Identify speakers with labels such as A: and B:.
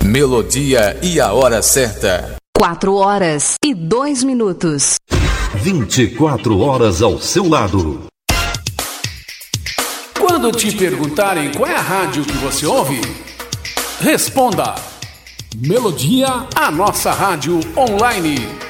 A: Melodia e a hora certa.
B: 4h02.
C: 24 horas ao seu lado.
D: Quando te perguntarem qual é a rádio que você ouve, responda: Melodia, a nossa rádio online.